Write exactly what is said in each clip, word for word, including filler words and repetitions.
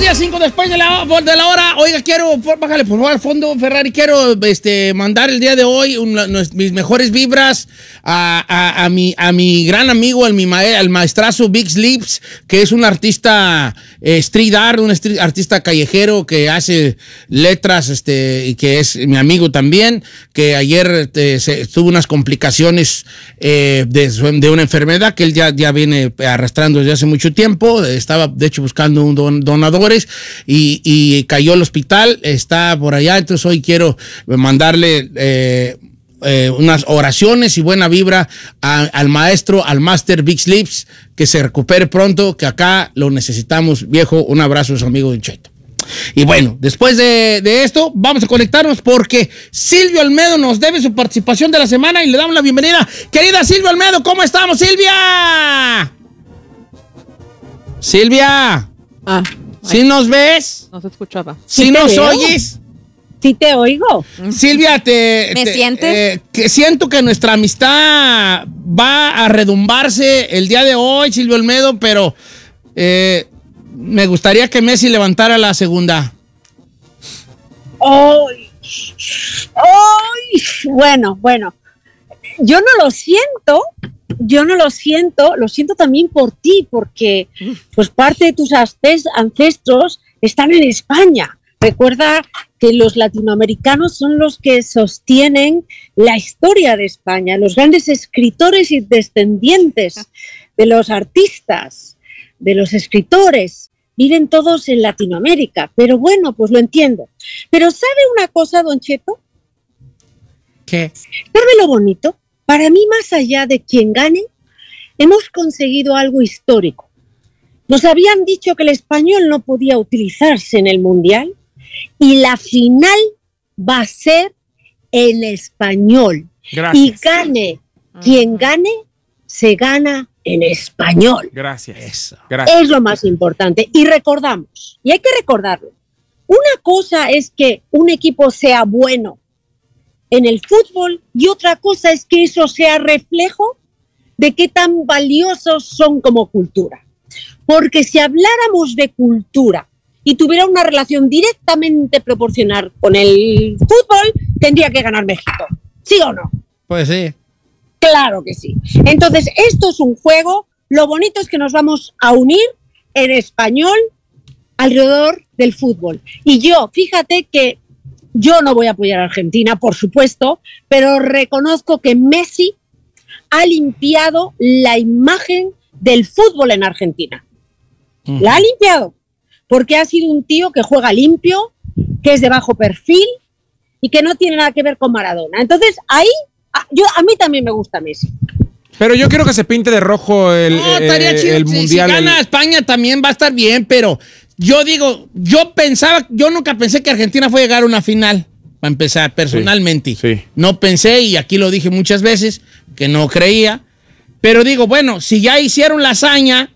día, cinco después de la, de la hora. Oiga, quiero, por, bájale por favor al fondo, Ferrari. Quiero este, mandar el día de hoy un, mis mejores vibras a, a, a, mi, a mi gran amigo, al, mi ma, al maestrazo Big Sleeps, que es un artista eh, street art, un street, artista callejero que hace letras este, y que es mi amigo también, que ayer eh, se, tuvo unas complicaciones eh, de, de una enfermedad que él ya, ya viene arrastrando desde hace mucho tiempo. Estaba, de hecho, buscando un don, donadores y, y cayó al hospital, está por allá. Entonces hoy quiero mandarle eh, eh, unas oraciones y buena vibra a, al maestro, al Master Big Sleeps, que se recupere pronto, que acá lo necesitamos, viejo. Un abrazo a su amigo Don Cheto. Y bueno, después de, de esto, vamos a conectarnos porque Silvio Almedo nos debe su participación de la semana y le damos la bienvenida. Querida Silvio Almedo, ¿cómo estamos, Silvia? Silvia. Ah, ¿Sí nos ves? no se escuchaba. ¿Sí, ¿Sí nos veo? oyes? Sí te oigo. Silvia, te... ¿Me te, sientes? eh, que siento que nuestra amistad va a redumbarse el día de hoy, Silvio Almedo, pero eh, me gustaría que Messi levantara la segunda. ¡Ay! ¡Ay! Bueno, bueno. Yo no lo siento. Yo no lo siento. Lo siento también por ti, porque pues parte de tus ancestros están en España. Recuerda que los latinoamericanos son los que sostienen la historia de España, los grandes escritores y descendientes de los artistas, de los escritores, viven todos en Latinoamérica. Pero bueno, pues lo entiendo. Pero ¿sabe una cosa, Don Cheto? ¿Qué? ¿Sabe lo bonito? Para mí, más allá de quien gane, hemos conseguido algo histórico. Nos habían dicho que el español no podía utilizarse en el Mundial y la final va a ser en español. Gracias. Y gane quien gane, se gana en español. Gracias. Eso. Gracias. Es lo más importante. Y recordamos, y hay que recordarlo, una cosa es que un equipo sea bueno en el fútbol y otra cosa es que eso sea reflejo de qué tan valiosos son como cultura. Porque si habláramos de cultura y tuviera una relación directamente proporcional con el fútbol, tendría que ganar México. ¿Sí o no? Pues sí. Claro que sí. Entonces, esto es un juego. Lo bonito es que nos vamos a unir en español alrededor del fútbol. Y yo, fíjate que yo no voy a apoyar a Argentina, por supuesto, pero reconozco que Messi ha limpiado la imagen del fútbol en Argentina. Uh-huh. La ha limpiado, porque ha sido un tío que juega limpio, que es de bajo perfil y que no tiene nada que ver con Maradona. Entonces, ahí, yo, a mí también me gusta Messi. Pero yo quiero que se pinte de rojo el, no, eh, chido. el si, mundial. Si gana el... España también va a estar bien, pero yo digo, yo pensaba, yo nunca pensé que Argentina fuera a llegar a una final, para empezar, personalmente. Sí, sí. No pensé, y aquí lo dije muchas veces, que no creía. Pero digo, bueno, si ya hicieron la hazaña,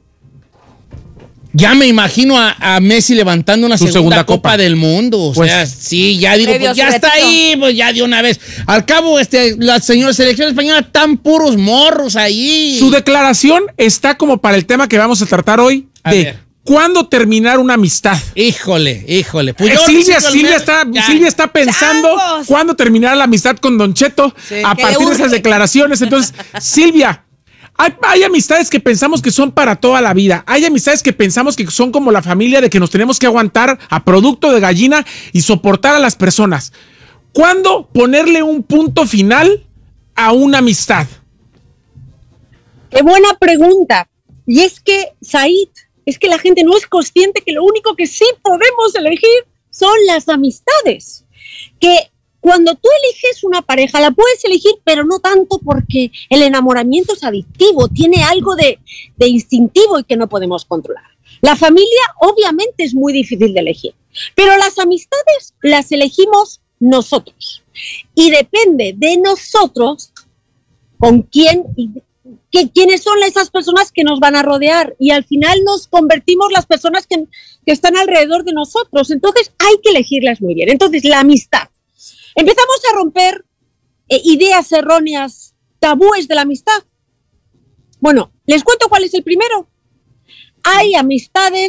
ya me imagino a, a Messi levantando una segunda, segunda copa. copa del mundo. O pues, sea, sí, ya digo, pues ya está ahí, pues ya de una vez. Al cabo, este, la señora selección española están puros morros ahí. Su declaración está como para el tema que vamos a tratar hoy, a de ver. ¿Cuándo terminar una amistad? Híjole, híjole. Pues yo, Silvia, Silvia, está, Silvia está pensando ¡Changos! Cuándo terminar la amistad con Don Cheto sí, a partir de esas declaraciones. Entonces, Silvia, hay, hay amistades que pensamos que son para toda la vida. Hay amistades que pensamos que son como la familia, de que nos tenemos que aguantar a producto de gallina y soportar a las personas. ¿Cuándo ponerle un punto final a una amistad? Qué buena pregunta. Y es que, Said, es que la gente no es consciente que lo único que sí podemos elegir son las amistades. Que cuando tú eliges una pareja, la puedes elegir, pero no tanto porque el enamoramiento es adictivo, tiene algo de, de instintivo y que no podemos controlar. La familia, obviamente, es muy difícil de elegir, pero las amistades las elegimos nosotros. Y depende de nosotros con quién y que quiénes son esas personas que nos van a rodear, y al final nos convertimos las personas que, que están alrededor de nosotros. Entonces hay que elegirlas muy bien. Entonces, la amistad. Empezamos a romper eh, ideas erróneas, tabúes de la amistad. Bueno, les cuento cuál es el primero. Hay amistades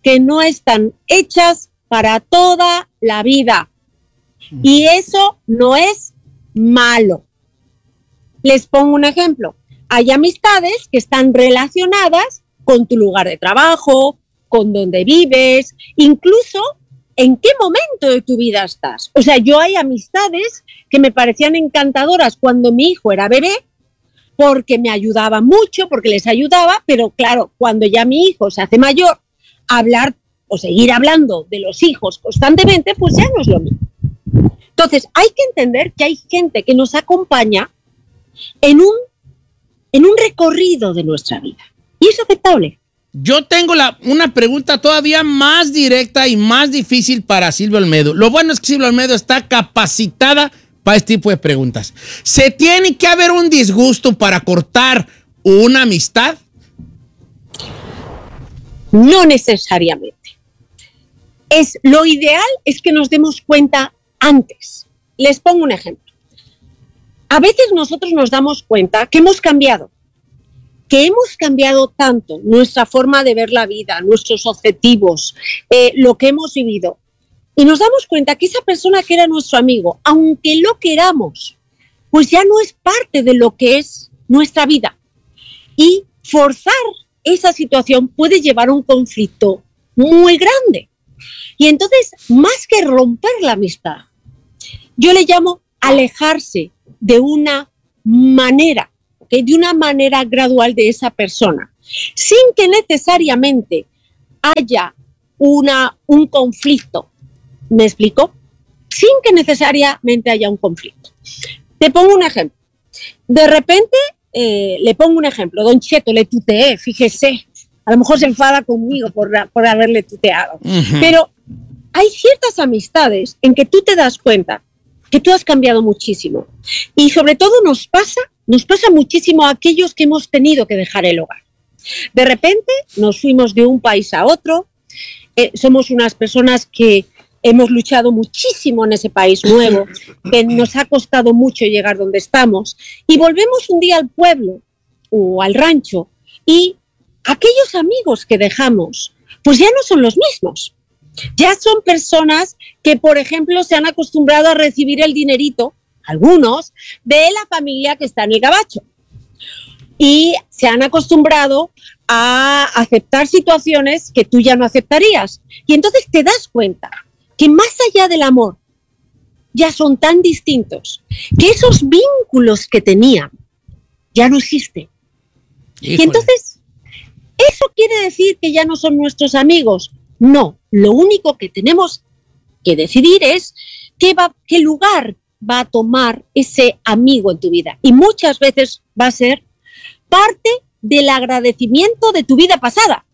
que no están hechas para toda la vida. Y eso no es malo. Les pongo un ejemplo. Hay amistades que están relacionadas con tu lugar de trabajo, con donde vives, incluso en qué momento de tu vida estás. O sea, yo hay amistades que me parecían encantadoras cuando mi hijo era bebé, porque me ayudaba mucho, porque les ayudaba, pero claro, cuando ya mi hijo se hace mayor, hablar o seguir hablando de los hijos constantemente, pues ya no es lo mismo. Entonces, hay que entender que hay gente que nos acompaña en un, en un recorrido de nuestra vida. Y es aceptable. Yo tengo la, una pregunta todavía más directa y más difícil para Silvia Olmedo. Lo bueno es que Silvia Olmedo está capacitada para este tipo de preguntas. ¿Se tiene que haber un disgusto para cortar una amistad? No necesariamente. Es, lo ideal es que nos demos cuenta antes. Les pongo un ejemplo. A veces nosotros nos damos cuenta que hemos cambiado, que hemos cambiado tanto nuestra forma de ver la vida, nuestros objetivos, eh, lo que hemos vivido. Y nos damos cuenta que esa persona que era nuestro amigo, aunque lo queramos, pues ya no es parte de lo que es nuestra vida. Y forzar esa situación puede llevar a un conflicto muy grande. Y entonces, más que romper la amistad, yo le llamo alejarse de una manera, ¿okay? De una manera gradual de esa persona, sin que necesariamente haya una, un conflicto. ¿Me explico? Sin que necesariamente haya un conflicto. Te pongo un ejemplo. De repente, eh, le pongo un ejemplo. Don Cheto, le tuteé, fíjese. A lo mejor se enfada conmigo por, por haberle tuteado. Uh-huh. Pero hay ciertas amistades en que tú te das cuenta que tú has cambiado muchísimo. Y sobre todo nos pasa, nos pasa muchísimo a aquellos que hemos tenido que dejar el hogar. De repente nos fuimos de un país a otro. Eh, somos unas personas que hemos luchado muchísimo en ese país nuevo, que nos ha costado mucho llegar donde estamos. Y volvemos un día al pueblo o al rancho y aquellos amigos que dejamos, pues ya no son los mismos. Ya son personas que, por ejemplo, se han acostumbrado a recibir el dinerito, algunos, de la familia que está en el gabacho. Y se han acostumbrado a aceptar situaciones que tú ya no aceptarías. Y entonces te das cuenta que más allá del amor, ya son tan distintos, que esos vínculos que tenían ya no existen. Híjole. Y entonces, ¿eso quiere decir que ya no son nuestros amigos? No, lo único que tenemos que decidir es qué, va, qué lugar va a tomar ese amigo en tu vida. Y muchas veces va a ser parte del agradecimiento de tu vida pasada.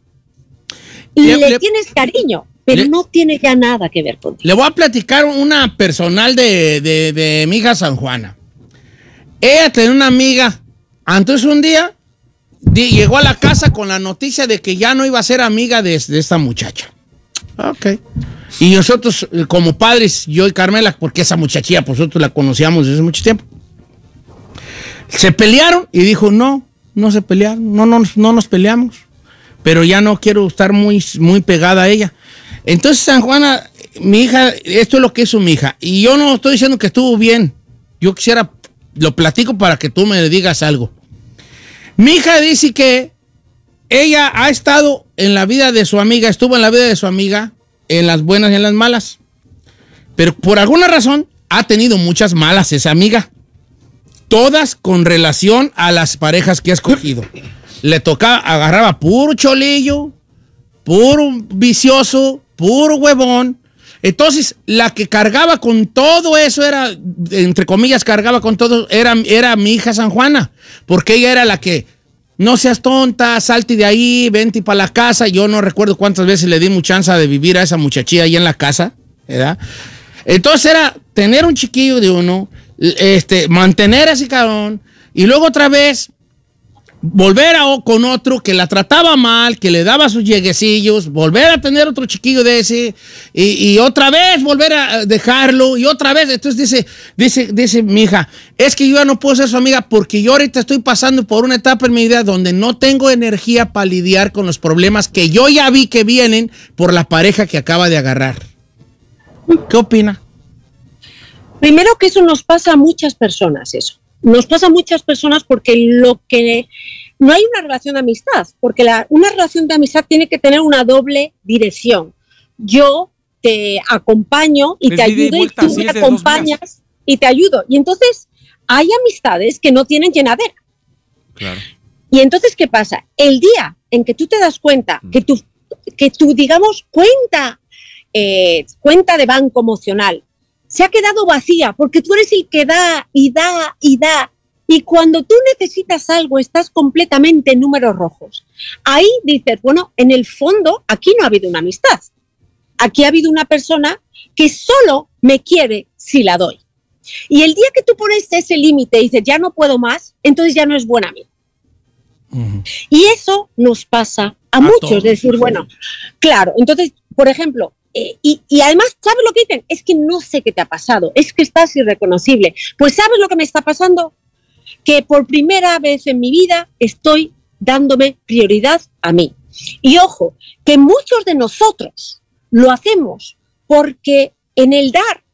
Y le, le, le tienes cariño, pero le, no tiene ya nada que ver contigo. Le voy a platicar una personal de, de, de mi hija San Juana. Ella tenía una amiga, entonces un día llegó a la casa con la noticia de que ya no iba a ser amiga de, de esta muchacha. Ok. Y nosotros, como padres, yo y Carmela, porque esa muchachilla, pues nosotros la conocíamos desde hace mucho tiempo, se pelearon y dijo, no, no se pelearon, no, no, no nos peleamos, pero ya no quiero estar muy, muy pegada a ella. Entonces, San Juana, mi hija, esto es lo que hizo mi hija, y yo no estoy diciendo que estuvo bien, yo quisiera, lo platico para que tú me digas algo. Mi hija dice que ella ha estado en la vida de su amiga, estuvo en la vida de su amiga, en las buenas y en las malas. Pero por alguna razón ha tenido muchas malas esa amiga. Todas con relación a las parejas que ha escogido. Le tocaba, agarraba puro cholillo, puro vicioso, puro huevón. Entonces, la que cargaba con todo eso era, entre comillas, cargaba con todo, era, era mi hija San Juana. Porque ella era la que, no seas tonta, salte de ahí, vente para la casa. Yo no recuerdo cuántas veces le di mucha chance de vivir a esa muchachilla ahí en la casa, ¿verdad? Entonces era tener un chiquillo de uno, este, mantener a ese cabrón, y luego otra vez volver a, con otro que la trataba mal, que le daba sus lleguecillos, volver a tener otro chiquillo de ese y, y otra vez volver a dejarlo y otra vez. Entonces dice, dice, dice mi hija, es que yo ya no puedo ser su amiga porque yo ahorita estoy pasando por una etapa en mi vida donde no tengo energía para lidiar con los problemas que yo ya vi que vienen por la pareja que acaba de agarrar. ¿Qué opina? Primero que eso nos pasa a muchas personas, eso. Nos pasa a muchas personas porque lo que no hay una relación de amistad, porque la, una relación de amistad tiene que tener una doble dirección. Yo te acompaño y es te ayudo y tú me acompañas y te ayudo. Y entonces hay amistades que no tienen llenadera. Claro. Y entonces, ¿qué pasa? El día en que tú te das cuenta que tu, que tu digamos, cuenta, eh, cuenta de banco emocional se ha quedado vacía porque tú eres el que da y da y da. Y cuando tú necesitas algo, estás completamente en números rojos. Ahí dices, bueno, en el fondo, aquí no ha habido una amistad. Aquí ha habido una persona que solo me quiere si la doy. Y el día que tú pones ese límite y dices, ya no puedo más, entonces ya no es buen amigo. Uh-huh. Y eso nos pasa a, a muchos. Todos, de decir, sí. Bueno, claro, entonces, por ejemplo, Eh, y, y además, ¿sabes lo que dicen? Es que no sé qué te ha pasado, es que estás irreconocible. Pues ¿sabes lo que me está pasando? Que por primera vez en mi vida estoy dándome prioridad a mí. Y ojo, que muchos de nosotros lo hacemos porque en el dar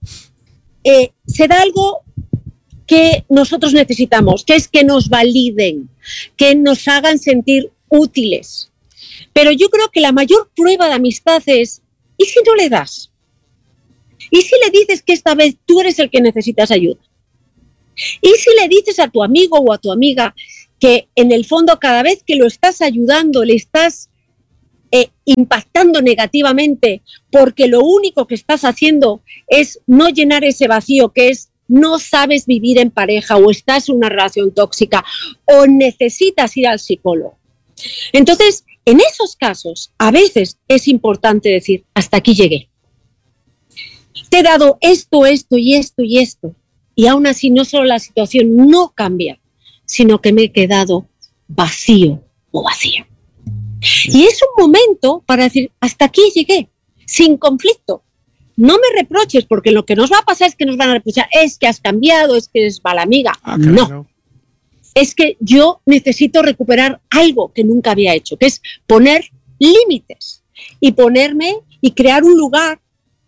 eh, se da algo que nosotros necesitamos, que es que nos validen, que nos hagan sentir útiles. Pero yo creo que la mayor prueba de amistad es, ¿y si no le das? ¿Y si le dices que esta vez tú eres el que necesitas ayuda? ¿Y si le dices a tu amigo o a tu amiga que en el fondo cada vez que lo estás ayudando le estás eh, impactando negativamente porque lo único que estás haciendo es no llenar ese vacío que es no sabes vivir en pareja o estás en una relación tóxica o necesitas ir al psicólogo? Entonces, en esos casos, a veces es importante decir, hasta aquí llegué. Te he dado esto, esto y esto y esto. Y aún así, no solo la situación no cambia, sino que me he quedado vacío o vacía. Y es un momento para decir, hasta aquí llegué, sin conflicto. No me reproches, porque lo que nos va a pasar es que nos van a reprochar, es que has cambiado, es que eres mala amiga. Ah, no. no. Es que yo necesito recuperar algo que nunca había hecho, que es poner límites y ponerme y crear un lugar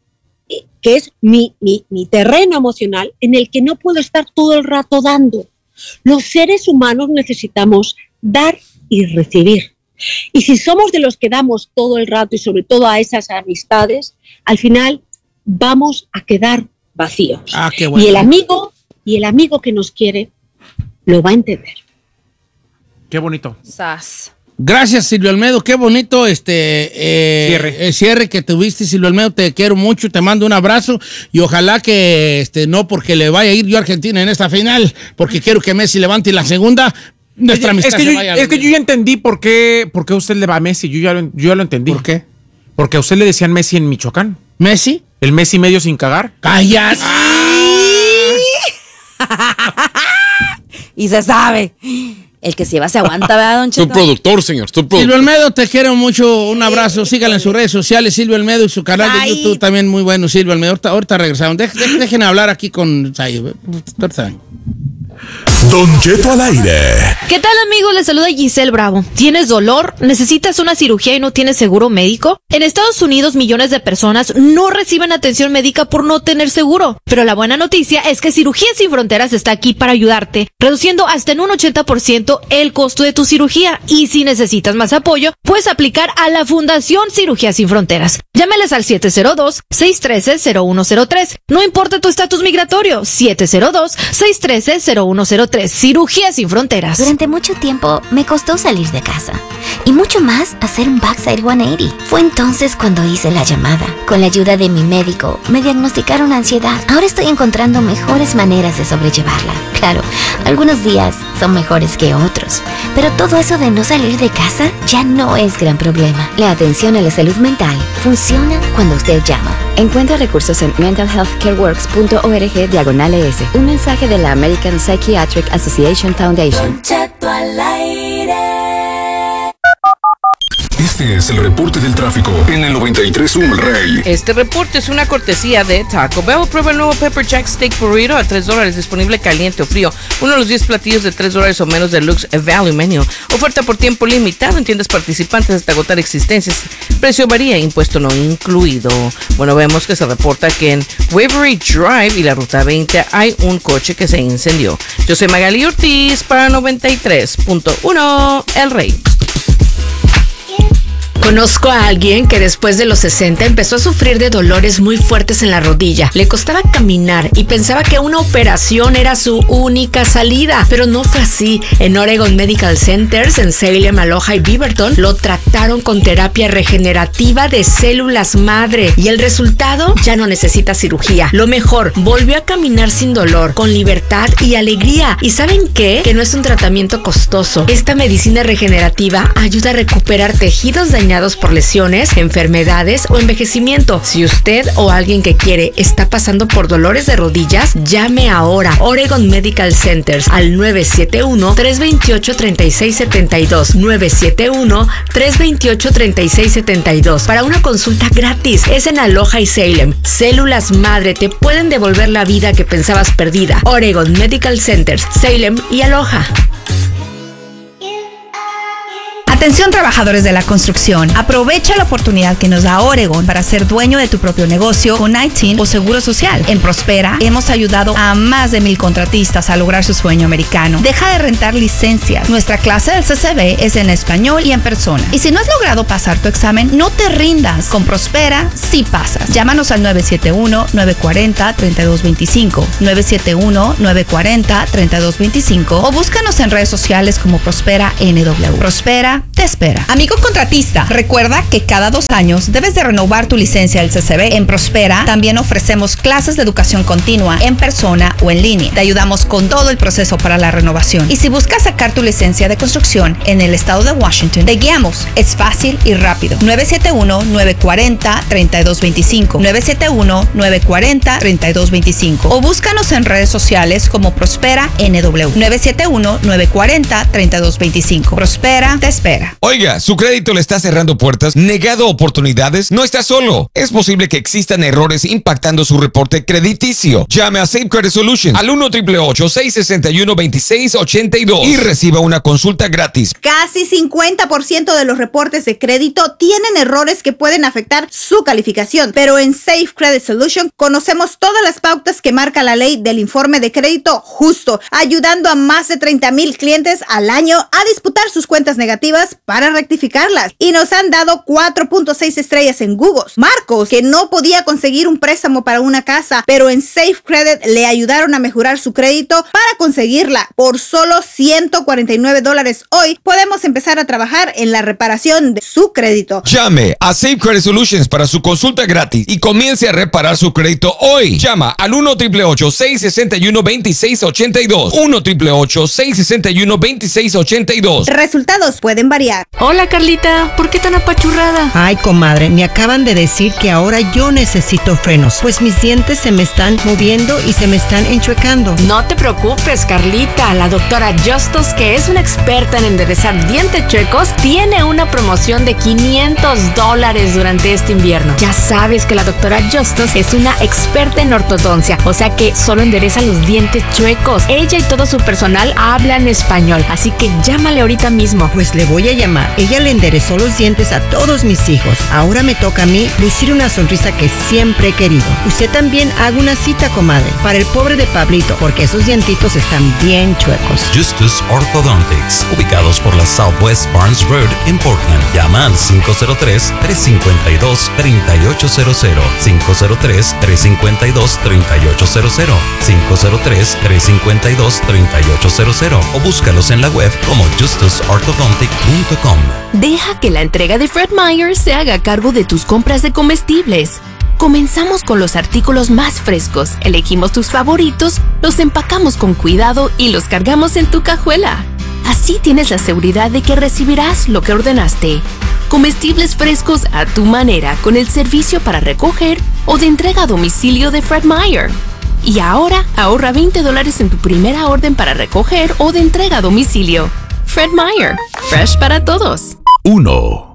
que es mi, mi, mi terreno emocional en el que no puedo estar todo el rato dando. Los seres humanos necesitamos dar y recibir. Y si somos de los que damos todo el rato y sobre todo a esas amistades, al final vamos a quedar vacíos. Ah, qué bueno. Y el amigo, y el amigo que nos quiere lo va a entender. Qué bonito. Sas. Gracias, Silvio Almedo. Qué bonito este eh, cierre. Eh, cierre que tuviste, Silvio Almedo. Te quiero mucho, te mando un abrazo y ojalá que este no porque le vaya a ir yo a Argentina en esta final, porque quiero que Messi levante la segunda. Nuestra amistad es que, se yo, vaya es que yo ya entendí por qué, por qué usted le va a Messi. Yo ya, lo, yo ya lo entendí. ¿Por qué? Porque a usted le decían Messi en Michoacán. ¿Messi? El Messi medio sin cagar. ¡Cállate! Y se sabe. El que se lleva se aguanta, ¿verdad, don Cheto? Tu productor, señor, tu productor. Silvio Almedo, te quiero mucho. Un abrazo. Sígala en sus redes sociales, Silvio Almedo, y su canal Ay. de YouTube también muy bueno, Silvio Almedo. Ahorita, ahorita regresamos. Dej, dej, dejen hablar aquí con Sayo. Don Cheto al aire. ¿Qué tal, amigos? Les saluda Giselle Bravo. ¿Tienes dolor? ¿Necesitas una cirugía y no tienes seguro médico? En Estados Unidos, millones de personas no reciben atención médica por no tener seguro. Pero la buena noticia es que Cirugías Sin Fronteras está aquí para ayudarte, reduciendo hasta en un ochenta por ciento el costo de tu cirugía. Y si necesitas más apoyo, puedes aplicar a la Fundación Cirugías Sin Fronteras. Llámeles al siete cero dos, seis uno tres, cero uno cero tres. No importa tu estatus migratorio, siete cero dos, seis uno tres, cero uno cero tres. Cirugías Sin Fronteras. Durante mucho tiempo me costó salir de casa y mucho más hacer un backside ciento ochenta. Fue entonces cuando hice la llamada. Con la ayuda de mi médico me diagnosticaron ansiedad. Ahora estoy encontrando mejores maneras de sobrellevarla. Claro, algunos días son mejores que otros, pero todo eso de no salir de casa ya no es gran problema. La atención a la salud mental funciona cuando usted llama. Encuentra recursos en mental health care works punto org diagonal es. Un mensaje de la American Psychiatric Association Foundation. Don Cheto al aire. Este es el reporte del tráfico en el noventa y tres punto uno El Rey. Este reporte es una cortesía de Taco Bell. Prueba el nuevo Pepper Jack Steak Burrito a tres dólares, disponible caliente o frío. Uno de los diez platillos de tres dólares o menos Deluxe Value Menu. Oferta por tiempo limitado en tiendas participantes hasta agotar existencias. Precio varía, impuesto no incluido. Bueno, vemos que se reporta que en Waverly Drive y la Ruta veinte hay un coche que se incendió. Yo soy Magali Ortiz para noventa y tres punto uno El Rey. Conozco a alguien que después de los sesenta empezó a sufrir de dolores muy fuertes en la rodilla. Le costaba caminar y pensaba que una operación era su única salida, pero no fue así. En Oregon Medical Centers, en Salem, Aloha y Beaverton, lo trataron con terapia regenerativa de células madre y el resultado, ya no necesita cirugía. Lo mejor, volvió a caminar sin dolor, con libertad y alegría. ¿Y saben qué? Que no es un tratamiento costoso. Esta medicina regenerativa ayuda a recuperar tejidos dañados por lesiones, enfermedades o envejecimiento. Si usted o alguien que quiere está pasando por dolores de rodillas, llame ahora. Oregon Medical Centers al nueve siete uno, tres dos ocho, tres seis siete dos, nueve siete uno, tres dos ocho, tres seis siete dos para una consulta gratis. Es en Aloha y Salem. Células madre te pueden devolver la vida que pensabas perdida. Oregon Medical Centers, Salem y Aloha. Atención trabajadores de la construcción, aprovecha la oportunidad que nos da Oregon para ser dueño de tu propio negocio con I T I N o Seguro Social. En Prospera hemos ayudado a más de mil contratistas a lograr su sueño americano. Deja de rentar licencias. Nuestra clase del C C B es en español y en persona. Y si no has logrado pasar tu examen, no te rindas. Con Prospera sí pasas. Llámanos al nueve siete uno, nueve cuatro cero, tres dos dos cinco, nueve siete uno, nueve cuatro cero, tres dos dos cinco o búscanos en redes sociales como Prospera N W. Prospera te espera. Amigo contratista, recuerda que cada dos años debes de renovar tu licencia del C C B. En Prospera también ofrecemos clases de educación continua en persona o en línea. Te ayudamos con todo el proceso para la renovación. Y si buscas sacar tu licencia de construcción en el estado de Washington, te guiamos. Es fácil y rápido. nueve siete uno, nueve cuatro cero, tres dos dos cinco, nueve siete uno, nueve cuatro cero, tres dos dos cinco o búscanos en redes sociales como Prospera N W. nueve siete uno, nueve cuatro cero, tres dos dos cinco. Prospera te espera. Oiga, ¿su crédito le está cerrando puertas? ¿Negado oportunidades? No está solo. Es posible que existan errores impactando su reporte crediticio. Llame a Safe Credit Solutions al uno, ocho ocho ocho, seis seis uno, dos seis ocho dos y reciba una consulta gratis. Casi cincuenta por ciento de los reportes de crédito tienen errores que pueden afectar su calificación, pero en Safe Credit Solutions conocemos todas las pautas que marca la ley del informe de crédito justo, ayudando a más de treinta mil clientes al año a disputar sus cuentas negativas para rectificarlas. Y nos han dado cuatro punto seis estrellas en Google. Marcos, que no podía conseguir un préstamo para una casa, pero en Safe Credit le ayudaron a mejorar su crédito para conseguirla. Por solo ciento cuarenta y nueve dólares hoy, podemos empezar a trabajar en la reparación de su crédito. Llame a Safe Credit Solutions para su consulta gratis y comience a reparar su crédito hoy. Llama al uno, ocho ocho ocho, seis seis uno, dos seis ocho dos. uno, ocho ocho ocho, seis seis uno, dos seis ocho dos. Resultados pueden variar. Hola Carlita, ¿por qué tan apachurrada? Ay, comadre, me acaban de decir que ahora yo necesito frenos, pues mis dientes se me están moviendo y se me están enchuecando. No te preocupes, Carlita, la doctora Justus, que es una experta en enderezar dientes chuecos, tiene una promoción de quinientos dólares durante este invierno. Ya sabes que la doctora Justus es una experta en ortodoncia, o sea que solo endereza los dientes chuecos. Ella y todo su personal hablan español, así que llámale ahorita mismo. Pues le voy a llamar. Ella le enderezó los dientes a todos mis hijos. Ahora me toca a mí lucir una sonrisa que siempre he querido. Usted también haga una cita, comadre, para el pobre de Pablito, porque esos dientitos están bien chuecos. Justus Orthodontics, ubicados por la Southwest Barnes Road en Portland. Llama al cinco cero tres, tres cinco dos, tres ocho cero cero, cinco cero tres, tres cinco dos, tres ocho cero cero, cinco cero tres, tres cinco dos, tres ocho cero cero o búscalos en la web como justus orthodontic punto com. Deja que la entrega de Fred Meyer se haga cargo de tus compras de comestibles. Comenzamos con los artículos más frescos, elegimos tus favoritos, los empacamos con cuidado y los cargamos en tu cajuela. Así tienes la seguridad de que recibirás lo que ordenaste. Comestibles frescos a tu manera con el servicio para recoger o de entrega a domicilio de Fred Meyer. Y ahora ahorra veinte dólares en tu primera orden para recoger o de entrega a domicilio. Fred Meyer, fresh para todos. Uno.